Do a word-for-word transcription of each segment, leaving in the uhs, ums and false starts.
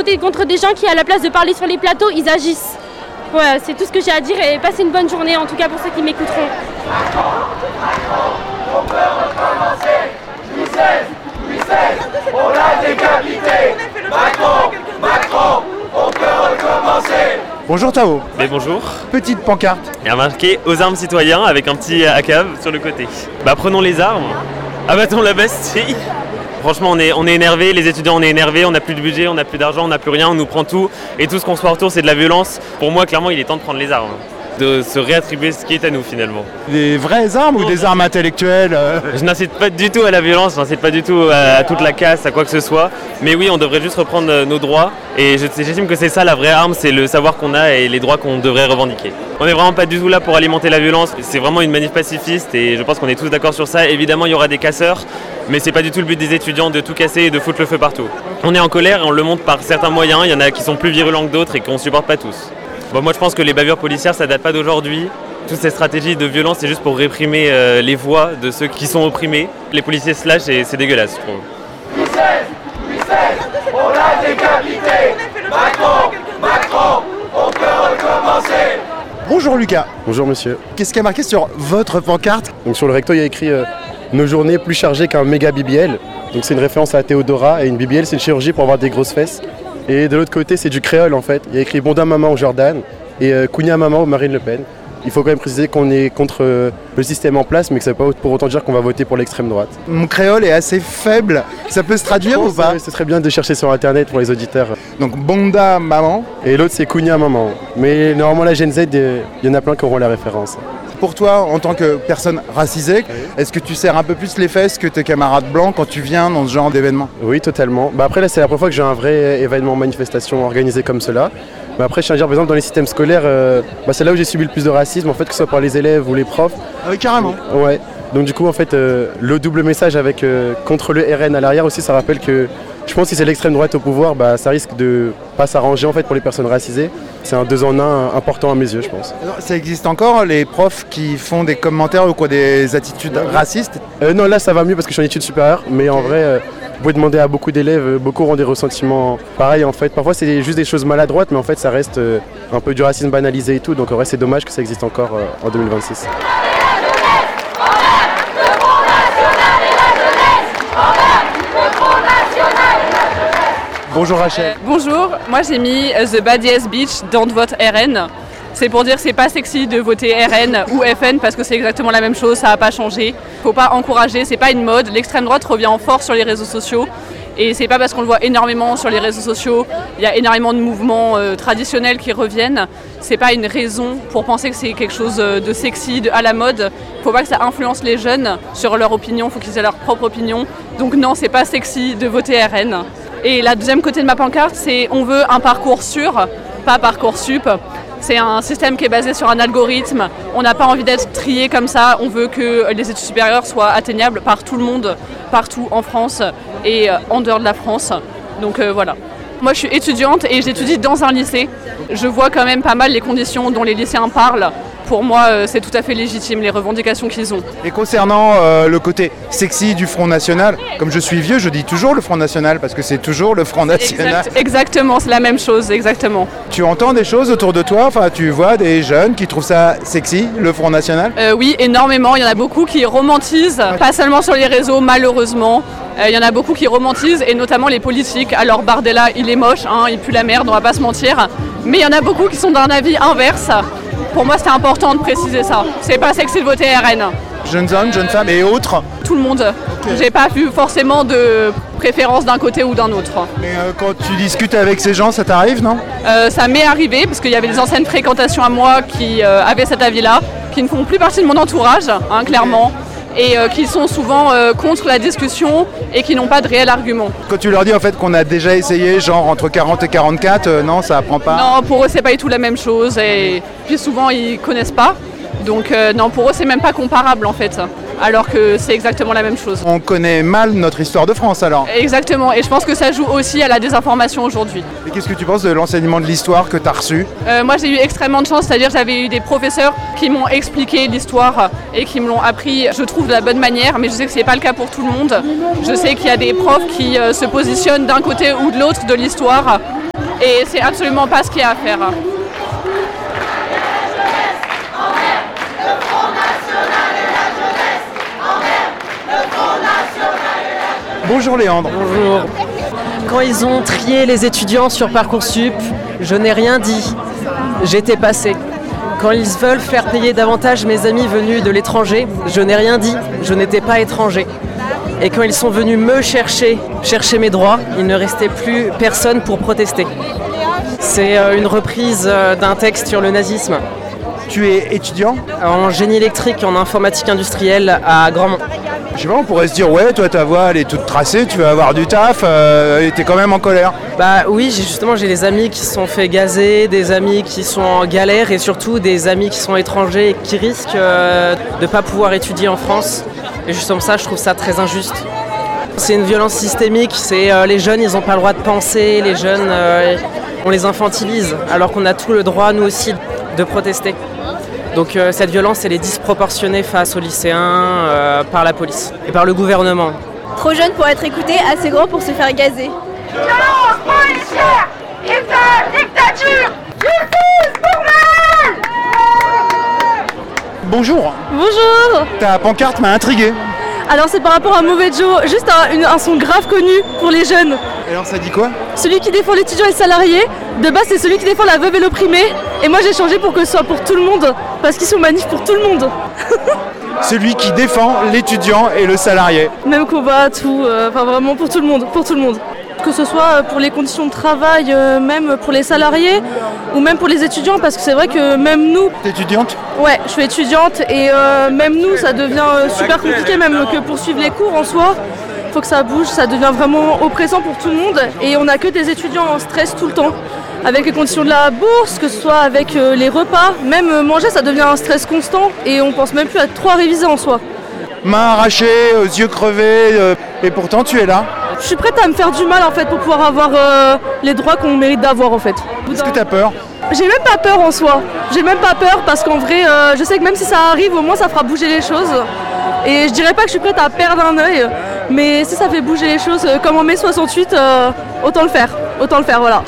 voter contre des gens qui, à la place de parler sur les plateaux, ils agissent. Voilà, c'est tout ce que j'ai à dire et passez une bonne journée, en tout cas pour ceux qui m'écouteront. Macron, Macron, on peut recommencer. Louis seize, Louis seize, on l'a décapité. Macron, Macron, on peut recommencer. Bonjour Tao. Mais bonjour. Petite pancarte. Il y a marqué « Aux armes citoyens » avec un petit A C A V sur le côté. Bah prenons les armes, abattons la Bastille. Franchement on est, on est énervés, les étudiants on est énervés, on n'a plus de budget, on n'a plus d'argent, on n'a plus rien, on nous prend tout. Et tout ce qu'on se voit autour c'est de la violence. Pour moi clairement il est temps de prendre les armes. De se réattribuer ce qui est à nous finalement. Des vraies armes ou des armes intellectuelles euh... Je n'incite pas du tout à la violence, je n'incite pas du tout à toute la casse, à quoi que ce soit. Mais oui, on devrait juste reprendre nos droits. Et j'estime que c'est ça la vraie arme, c'est le savoir qu'on a et les droits qu'on devrait revendiquer. On n'est vraiment pas du tout là pour alimenter la violence, c'est vraiment une manif pacifiste et je pense qu'on est tous d'accord sur ça. Évidemment, il y aura des casseurs, mais c'est pas du tout le but des étudiants de tout casser et de foutre le feu partout. On est en colère et on le montre par certains moyens, il y en a qui sont plus virulents que d'autres et qu'on ne supporte pas tous. Bon, moi je pense que les bavures policières ça date pas d'aujourd'hui. Toutes ces stratégies de violence c'est juste pour réprimer euh, les voix de ceux qui sont opprimés. Les policiers se lâchent et c'est dégueulasse je trouve. Louis seize, Louis seize, on l'a décapité. Macron, Macron, on peut recommencer. Bonjour Lucas. Bonjour monsieur. Qu'est-ce qui est marqué sur votre pancarte? Donc sur le recto il y a écrit euh, nos journées plus chargées qu'un méga B B L. Donc c'est une référence à Théodora et une B B L c'est une chirurgie pour avoir des grosses fesses. Et de l'autre côté, c'est du créole en fait. Il y a écrit Bonda Maman au Jordan et euh, Kounia Maman au Marine Le Pen. Il faut quand même préciser qu'on est contre euh, le système en place, mais que ça ne veut pas pour autant dire qu'on va voter pour l'extrême droite. Mon créole est assez faible. Ça peut se traduire ou pas? C'est très bien de chercher sur internet pour les auditeurs. Donc Bonda Maman. Et l'autre, c'est Kounia Maman. Mais normalement, la Gen Z, il y en a plein qui auront la référence. Pour toi, en tant que personne racisée, oui. Est-ce que tu serres un peu plus les fesses que tes camarades blancs quand tu viens dans ce genre d'événement? Oui, totalement. Bah après, là, c'est la première fois que j'ai un vrai événement, manifestation organisé comme cela. Mais après, je tiens à dire, par exemple, dans les systèmes scolaires, euh, bah, c'est là où j'ai subi le plus de racisme, en fait, que ce soit par les élèves ou les profs. Ah oui, carrément. Ouais. Donc du coup, en fait, euh, le double message avec euh, contre le R N à l'arrière aussi, ça rappelle que je pense que si c'est l'extrême droite au pouvoir, bah, ça risque de pas s'arranger en fait pour les personnes racisées. C'est un deux en un important à mes yeux, je pense. Ça existe encore, les profs qui font des commentaires ou quoi, des attitudes racistes? euh, Non, là ça va mieux parce que je suis en études supérieures, mais en vrai, euh, vous pouvez demander à beaucoup d'élèves, beaucoup auront des ressentiments pareils en fait. Parfois c'est juste des choses maladroites, mais en fait ça reste euh, un peu du racisme banalisé et tout, donc en vrai c'est dommage que ça existe encore euh, en deux mille vingt-six. Bonjour Rachel. Euh, bonjour, moi j'ai mis uh, The Badiest Bitch dans vote R N. C'est pour dire que c'est pas sexy de voter R N ou F N parce que c'est exactement la même chose, ça n'a pas changé. Faut pas encourager, c'est pas une mode. L'extrême droite revient en force sur les réseaux sociaux et c'est pas parce qu'on le voit énormément sur les réseaux sociaux, il y a énormément de mouvements euh, traditionnels qui reviennent. C'est pas une raison pour penser que c'est quelque chose de sexy, de à la mode. Faut pas que ça influence les jeunes sur leur opinion, faut qu'ils aient leur propre opinion. Donc non, c'est pas sexy de voter R N. Et la deuxième côté de ma pancarte, c'est on veut un parcours sûr, pas Parcoursup. C'est un système qui est basé sur un algorithme. On n'a pas envie d'être trié comme ça. On veut que les études supérieures soient atteignables par tout le monde, partout en France et en dehors de la France. Donc euh, voilà. Moi, je suis étudiante et j'étudie dans un lycée. Je vois quand même pas mal les conditions dont les lycéens parlent. Pour moi, euh, c'est tout à fait légitime, les revendications qu'ils ont. Et concernant euh, le côté sexy du Front National, comme je suis vieux, je dis toujours le Front National, parce que c'est toujours le Front National. Exact, exactement, c'est la même chose, exactement. Tu entends des choses autour de toi, enfin, tu vois des jeunes qui trouvent ça sexy, le Front National? euh, Oui, énormément. Il y en a beaucoup qui romantisent, pas seulement sur les réseaux, malheureusement. Euh, il y en a beaucoup qui romantisent, et notamment les politiques. Alors Bardella, il est moche, hein, il pue la merde, on va pas se mentir. Mais il y en a beaucoup qui sont d'un avis inverse. Pour moi, c'était important de préciser ça. C'est pas sexy de voter R N. Jeunes hommes, jeunes femmes et autres? Tout le monde. Okay. J'ai pas vu forcément de préférence d'un côté ou d'un autre. Mais euh, quand tu discutes avec ces gens, ça t'arrive, non? euh, Ça m'est arrivé, parce qu'il y avait des anciennes fréquentations à moi qui euh, avaient cet avis-là, qui ne font plus partie de mon entourage, hein, clairement. Et euh, qui sont souvent euh, contre la discussion et qui n'ont pas de réel argument. Quand tu leur dis en fait qu'on a déjà essayé genre entre quarante et quarante-quatre, euh, non ça apprend pas? Non, pour eux c'est pas du tout la même chose et puis souvent ils connaissent pas. Donc euh, non, pour eux c'est même pas comparable en fait, alors que c'est exactement la même chose. On connaît mal notre histoire de France alors? Exactement, et je pense que ça joue aussi à la désinformation aujourd'hui. Et qu'est-ce que tu penses de l'enseignement de l'histoire que tu as reçu? euh, Moi j'ai eu extrêmement de chance, c'est-à-dire j'avais eu des professeurs qui m'ont expliqué l'histoire et qui me l'ont appris, je trouve, de la bonne manière, mais je sais que c'est pas le cas pour tout le monde. Je sais qu'il y a des profs qui euh, se positionnent d'un côté ou de l'autre de l'histoire et c'est absolument pas ce qu'il y a à faire. Bonjour Léandre. Bonjour. Quand ils ont trié les étudiants sur Parcoursup, je n'ai rien dit. J'étais passé. Quand ils veulent faire payer davantage mes amis venus de l'étranger, je n'ai rien dit. Je n'étais pas étranger. Et quand ils sont venus me chercher, chercher mes droits, il ne restait plus personne pour protester. C'est une reprise d'un texte sur le nazisme. Tu es étudiant ? En génie électrique, en informatique industrielle à Grandmont. Je sais pas, on pourrait se dire, ouais, toi ta voix elle est toute tracée, tu vas avoir du taf, euh, et t'es quand même en colère. Bah oui, j'ai, justement j'ai des amis qui se sont fait gazer, des amis qui sont en galère et surtout des amis qui sont étrangers et qui risquent euh, de ne pas pouvoir étudier en France. Et justement ça, je trouve ça très injuste. C'est une violence systémique, c'est euh, les jeunes ils n'ont pas le droit de penser, les jeunes euh, on les infantilise alors qu'on a tout le droit nous aussi de protester. Donc euh, cette violence, elle est disproportionnée face aux lycéens euh, par la police et par le gouvernement. Trop jeune pour être écouté, assez grand pour se faire gazer. Violence policière, Hitler, dictature, justice pour mal. Bonjour. Bonjour. Ta pancarte m'a intrigué. Alors c'est par rapport à Mauvais Joe, juste un, une, un son grave connu pour les jeunes. Et alors ça dit quoi ? Celui qui défend l'étudiant et le salarié, de base c'est celui qui défend la veuve et l'opprimé. Et moi j'ai changé pour que ce soit pour tout le monde, parce qu'ils sont manifs pour tout le monde. Celui qui défend l'étudiant et le salarié. Même combat, tout, euh, enfin vraiment pour tout le monde, pour tout le monde. Que ce soit pour les conditions de travail, euh, même pour les salariés, ou même pour les étudiants, parce que c'est vrai que même nous... T'es étudiante ? Ouais, je suis étudiante, et euh, même nous, ça devient euh, super compliqué, même que pour suivre les cours en soi. Il faut que ça bouge, ça devient vraiment oppressant pour tout le monde, et on n'a que des étudiants en stress tout le temps, avec les conditions de la bourse, que ce soit avec euh, les repas, même euh, manger, ça devient un stress constant, et on pense même plus à trop réviser en soi. Mains arrachées, aux yeux crevés, euh, et pourtant tu es là. Je suis prête à me faire du mal en fait pour pouvoir avoir euh, les droits qu'on mérite d'avoir en fait. Est-ce que t'as peur ? J'ai même pas peur en soi. J'ai même pas peur parce qu'en vrai, euh, je sais que même si ça arrive, au moins ça fera bouger les choses. Et je dirais pas que je suis prête à perdre un œil, mais si ça fait bouger les choses, euh, comme en mai soixante-huit, euh, autant le faire. Autant le faire, voilà.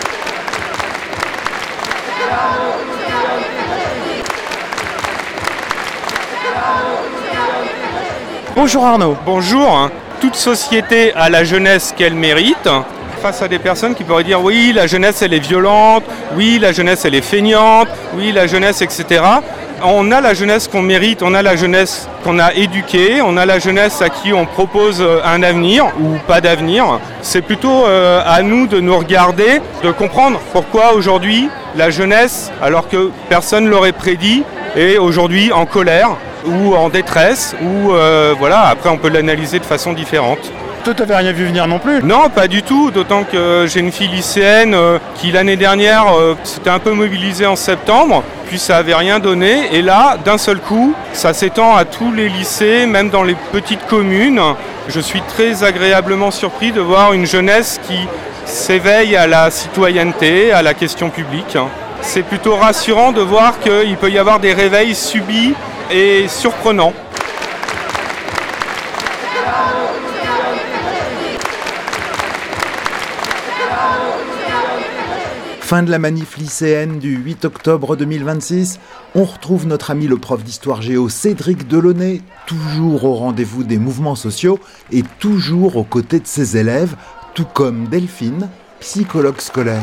Bonjour Arnaud. Bonjour. Toute société a la jeunesse qu'elle mérite. Face à des personnes qui pourraient dire oui, la jeunesse elle est violente, oui, la jeunesse elle est feignante, oui, la jeunesse, et cetera. On a la jeunesse qu'on mérite, on a la jeunesse qu'on a éduquée, on a la jeunesse à qui on propose un avenir ou pas d'avenir. C'est plutôt euh, à nous de nous regarder, de comprendre pourquoi aujourd'hui la jeunesse, alors que personne ne l'aurait prédit, est aujourd'hui en colère ou en détresse, ou euh, voilà, après on peut l'analyser de façon différente. Toi, t'avais rien vu venir non plus ? Non, pas du tout, d'autant que j'ai une fille lycéenne euh, qui l'année dernière euh, s'était un peu mobilisée en septembre, puis ça avait rien donné, et là, d'un seul coup, ça s'étend à tous les lycées, même dans les petites communes. Je suis très agréablement surpris de voir une jeunesse qui s'éveille à la citoyenneté, à la question publique. C'est plutôt rassurant de voir qu'il peut y avoir des réveils subis et surprenants. Fin de la manif lycéenne du huit octobre deux mille vingt-six, on retrouve notre ami le prof d'histoire géo Cédric Delaunay, toujours au rendez-vous des mouvements sociaux et toujours aux côtés de ses élèves, tout comme Delphine, psychologue scolaire.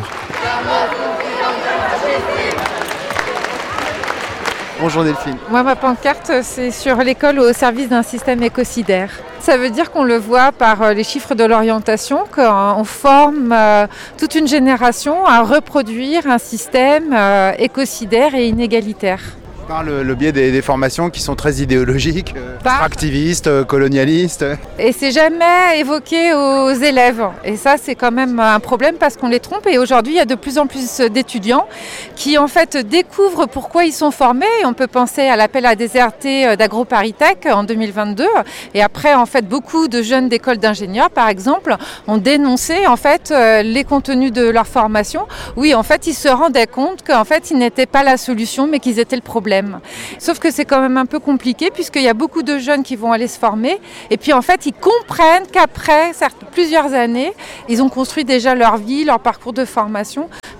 Bonjour Delphine. Moi, ma pancarte, c'est sur l'école au service d'un système écocidaire. Ça veut dire qu'on le voit par les chiffres de l'orientation, qu'on forme toute une génération à reproduire un système écocidaire et inégalitaire. Par le, le biais des, des formations qui sont très idéologiques, euh, Par... activistes, euh, colonialistes. Et c'est jamais évoqué aux élèves. Et ça, c'est quand même un problème parce qu'on les trompe. Et aujourd'hui, il y a de plus en plus d'étudiants qui, en fait, découvrent pourquoi ils sont formés. Et on peut penser à l'appel à déserter d'AgroParisTech en deux mille vingt-deux. Et après, en fait, beaucoup de jeunes d'écoles d'ingénieurs, par exemple, ont dénoncé, en fait, les contenus de leur formation. Oui, en fait, ils se rendaient compte qu'en fait, ils n'étaient pas la solution, mais qu'ils étaient le problème. Sauf que c'est quand même un peu compliqué puisqu'il y a beaucoup de jeunes qui vont aller se former et puis en fait ils comprennent qu'après certes, plusieurs années, ils ont construit déjà leur vie, leur parcours de formation,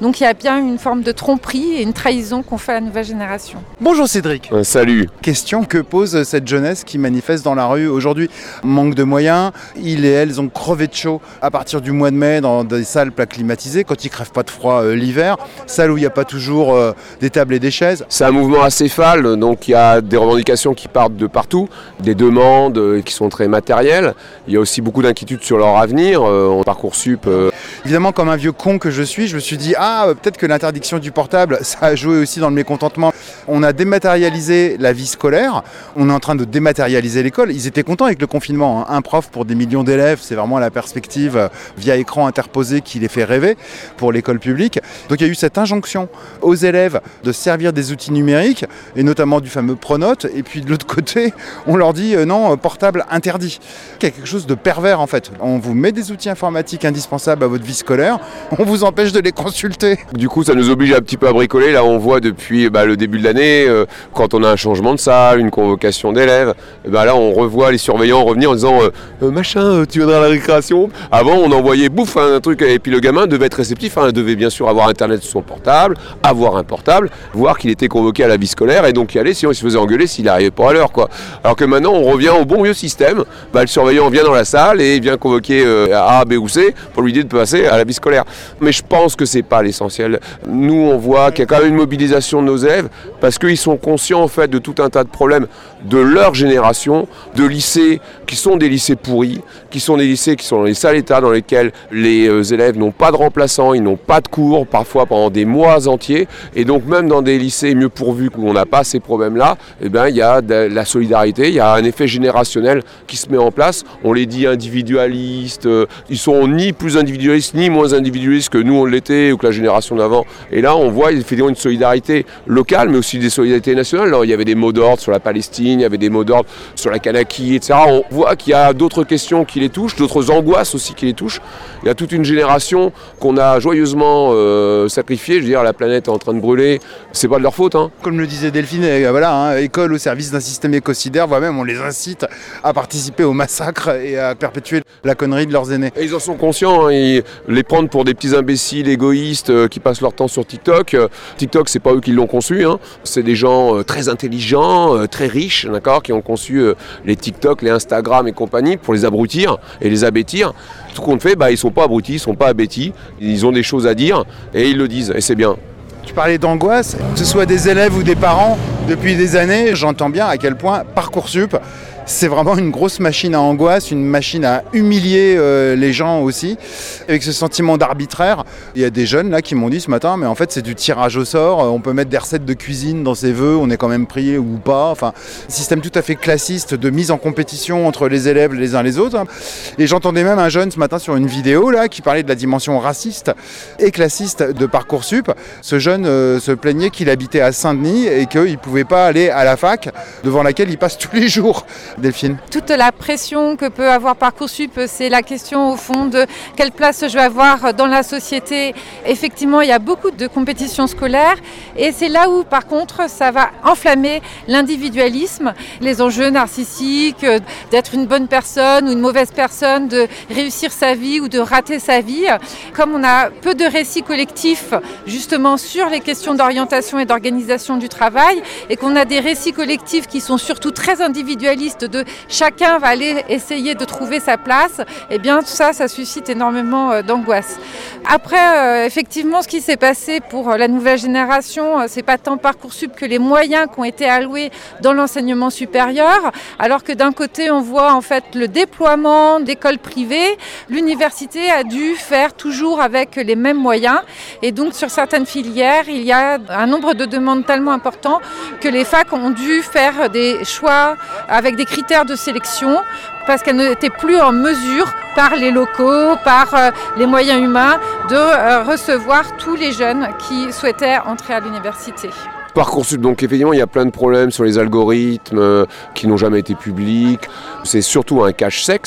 Donc il y a bien une forme de tromperie et une trahison qu'on fait à la nouvelle génération. Bonjour Cédric. Euh, salut. Question que pose cette jeunesse qui manifeste dans la rue aujourd'hui. Manque de moyens, ils et elles ont crevé de chaud à partir du mois de mai dans des salles pas climatisées, quand ils crèvent pas de froid euh, l'hiver, salles où il n'y a pas toujours euh, des tables et des chaises. C'est un mouvement acéphale, donc il y a des revendications qui partent de partout, des demandes euh, qui sont très matérielles. Il y a aussi beaucoup d'inquiétudes sur leur avenir, euh, en Parcoursup. Euh... Évidemment, comme un vieux con que je suis, je me suis dit ah peut-être que l'interdiction du portable, ça a joué aussi dans le mécontentement. On a dématérialisé la vie scolaire, on est en train de dématérialiser l'école. Ils étaient contents avec le confinement, hein. Un prof pour des millions d'élèves, c'est vraiment la perspective euh, via écran interposé qui les fait rêver pour l'école publique. Donc il y a eu cette injonction aux élèves de servir des outils numériques, et notamment du fameux Pronote, et puis de l'autre côté, on leur dit euh, non, portable interdit. Il y a quelque chose de pervers en fait. On vous met des outils informatiques indispensables à votre vie scolaire, on vous empêche de les consulter. Du coup, ça nous oblige un petit peu à bricoler. Là, on voit depuis bah, le début de l'année, euh, quand on a un changement de salle, une convocation d'élèves, et bah, là, on revoit les surveillants revenir en disant euh, machin, euh, tu viendras à la récréation. Avant, on envoyait bouffe un truc, et puis le gamin devait être réceptif, hein, devait bien sûr avoir internet sur son portable, avoir un portable, voir qu'il était convoqué à la vie scolaire, et donc y aller, sinon il se faisait engueuler s'il n'arrivait pas à l'heure, quoi. Alors que maintenant, on revient au bon vieux système. Bah, le surveillant vient dans la salle et vient convoquer euh, A, B ou C pour lui dire de passer à la vie scolaire. Mais je pense que c'est pas l'essentiel. Nous, on voit qu'il y a quand même une mobilisation de nos élèves parce qu'ils sont conscients en fait de tout un tas de problèmes de leur génération, de lycées qui sont des lycées pourris, qui sont des lycées qui sont dans les sales états dans lesquels les euh, élèves n'ont pas de remplaçants, ils n'ont pas de cours, parfois pendant des mois entiers. Et donc même dans des lycées mieux pourvus où on n'a pas ces problèmes-là, eh ben, il y a de la solidarité, il y a un effet générationnel qui se met en place. On les dit individualistes, euh, ils sont ni plus individualistes ni moins individualistes que nous on l'était ou que la génération d'avant. Et là on voit effectivement une solidarité locale mais aussi des solidarités nationales. Alors, il y avait des mots d'ordre sur la Palestine, il y avait des mots d'ordre sur la Kanaki, et cetera. On voit qu'il y a d'autres questions qui les touchent, d'autres angoisses aussi qui les touchent. Il y a toute une génération qu'on a joyeusement euh, sacrifiée. Je veux dire, la planète est en train de brûler. C'est pas de leur faute. Hein. Comme le disait Delphine, euh, voilà, hein, école au service d'un système écocidaire, voire même on les incite à participer au massacre et à perpétuer la connerie de leurs aînés. Et ils en sont conscients. Hein, ils les prendre pour des petits imbéciles égoïstes euh, qui passent leur temps sur TikTok. Euh, TikTok, c'est pas eux qui l'ont conçu. Hein. C'est des gens euh, très intelligents, euh, très riches, d'accord, qui ont conçu euh, les TikTok, les Instagram et compagnie pour les abrutir et les abêtir. Tout compte fait, bah, ils sont pas abrutis, ils sont pas abêtis. Ils ont des choses à dire et ils le disent. Et c'est bien. Tu parlais d'angoisse, que ce soit des élèves ou des parents, depuis des années, j'entends bien à quel point Parcoursup, c'est vraiment une grosse machine à angoisse, une machine à humilier euh, les gens aussi, avec ce sentiment d'arbitraire. Il y a des jeunes là qui m'ont dit ce matin, mais en fait c'est du tirage au sort, on peut mettre des recettes de cuisine dans ses vœux, on est quand même prié ou pas. Enfin, système tout à fait classiste de mise en compétition entre les élèves les uns les autres. Et j'entendais même un jeune ce matin sur une vidéo là qui parlait de la dimension raciste et classiste de Parcoursup. Ce jeune euh, se plaignait qu'il habitait à Saint-Denis et qu'il ne pouvait pas aller à la fac devant laquelle il passe tous les jours. Delphine. Toute la pression que peut avoir Parcoursup, c'est la question au fond de quelle place je vais avoir dans la société. Effectivement, il y a beaucoup de compétitions scolaires et c'est là où par contre ça va enflammer l'individualisme, les enjeux narcissiques, d'être une bonne personne ou une mauvaise personne, de réussir sa vie ou de rater sa vie. Comme on a peu de récits collectifs justement sur les questions d'orientation et d'organisation du travail et qu'on a des récits collectifs qui sont surtout très individualistes de chacun va aller essayer de trouver sa place, et eh bien tout ça, ça suscite énormément euh, d'angoisse. Après, euh, effectivement, ce qui s'est passé pour la nouvelle génération, euh, c'est pas tant Parcoursup que les moyens qui ont été alloués dans l'enseignement supérieur, alors que d'un côté, on voit en fait le déploiement d'écoles privées. L'université a dû faire toujours avec les mêmes moyens, et donc sur certaines filières, il y a un nombre de demandes tellement important que les facs ont dû faire des choix avec des critères de sélection parce qu'elles n'étaient plus en mesure par les locaux, par euh, les moyens humains de euh, recevoir tous les jeunes qui souhaitaient entrer à l'université. Parcoursup, donc effectivement il y a plein de problèmes sur les algorithmes euh, qui n'ont jamais été publics. C'est surtout un cache-sexe.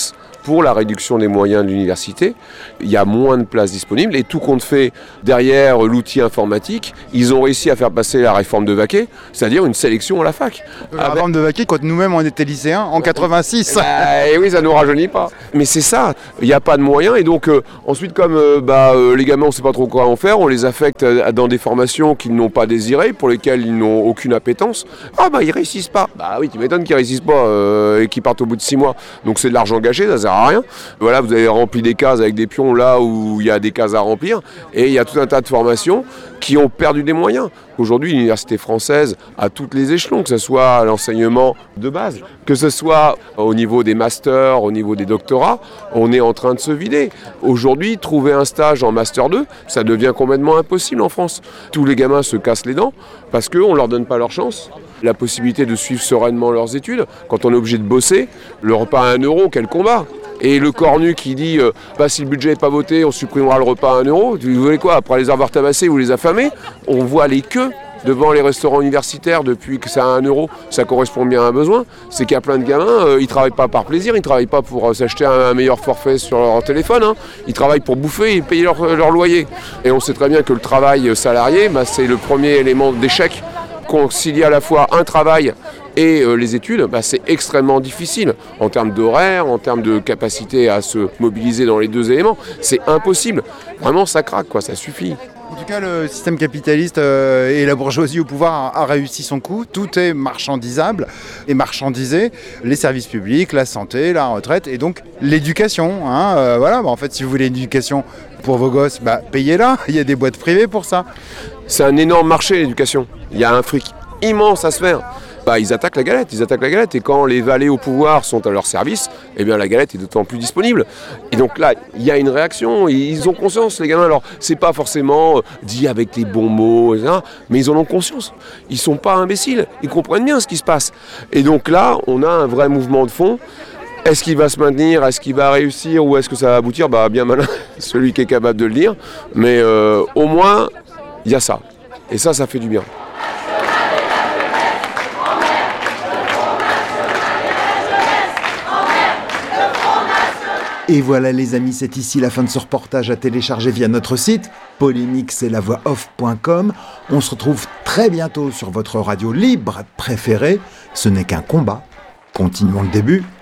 pour la réduction des moyens de l'université. Il y a moins de places disponibles et tout compte fait derrière l'outil informatique, ils ont réussi à faire passer la réforme de Vaquet, c'est-à-dire une sélection à la fac. La réforme de Vaquet, quand nous-mêmes on était lycéens en quatre-vingt-six. Et oui, ça ne nous rajeunit pas. Mais c'est ça, il n'y a pas de moyens et donc euh, ensuite comme euh, bah, euh, les gamins on ne sait pas trop quoi en faire, on les affecte dans des formations qu'ils n'ont pas désirées, pour lesquelles ils n'ont aucune appétence. Ah bah ils réussissent pas. Bah oui, tu m'étonnes qu'ils réussissent pas euh, et qu'ils partent au bout de six mois. Donc c'est de l'argent gâché, ça sert à rien. Voilà, vous avez rempli des cases avec des pions là où il y a des cases à remplir et il y a tout un tas de formations qui ont perdu des moyens. Aujourd'hui, l'université française, à tous les échelons, que ce soit à l'enseignement de base, que ce soit au niveau des masters, au niveau des doctorats, on est en train de se vider. Aujourd'hui, trouver un stage en master deux, ça devient complètement impossible en France. Tous les gamins se cassent les dents parce qu'on ne leur donne pas leur chance. La possibilité de suivre sereinement leurs études, quand on est obligé de bosser, le repas à un euro, quel combat! Et le cornu qui dit euh, bah, si le budget n'est pas voté, on supprimera le repas à un euro. Vous voulez quoi? Après les avoir tabassés, vous les affamez? On voit les queues devant les restaurants universitaires depuis que c'est à un euro. Ça correspond bien à un besoin. C'est qu'il y a plein de gamins, euh, ils ne travaillent pas par plaisir, ils ne travaillent pas pour euh, s'acheter un, un meilleur forfait sur leur téléphone. Hein. Ils travaillent pour bouffer et payer leur, leur loyer. Et on sait très bien que le travail salarié, bah, c'est le premier élément d'échec. Concilier à la fois un travail et euh, les études, bah, c'est extrêmement difficile en termes d'horaire, en termes de capacité à se mobiliser dans les deux éléments. C'est impossible. Vraiment, ça craque, quoi, ça suffit. En tout cas, le système capitaliste euh, et la bourgeoisie au pouvoir a, a réussi son coup. Tout est marchandisable et marchandisé. Les services publics, la santé, la retraite et donc l'éducation. Hein, euh, voilà, bah, en fait, si vous voulez l'éducation pour vos gosses, bah, payez-la. Il y a des boîtes privées pour ça. C'est un énorme marché, l'éducation. Il y a un fric immense à se faire. Bah, ils attaquent la galette, ils attaquent la galette. Et quand les valets au pouvoir sont à leur service, eh bien la galette est d'autant plus disponible. Et donc là, il y a une réaction. Ils ont conscience, les gamins. Alors, c'est pas forcément dit avec les bons mots, et cetera, mais ils en ont conscience. Ils sont pas imbéciles. Ils comprennent bien ce qui se passe. Et donc là, on a un vrai mouvement de fond. Est-ce qu'il va se maintenir? Est-ce qu'il va réussir? Ou est-ce que ça va aboutir? Bah, bien malin, celui qui est capable de le dire. Mais euh, au moins, il y a ça. Et ça, ça fait du bien. Et voilà les amis, c'est ici la fin de ce reportage à télécharger via notre site polémique c'est la voix off point com. On se retrouve très bientôt sur votre radio libre préférée. Ce n'est qu'un combat. Continuons le début.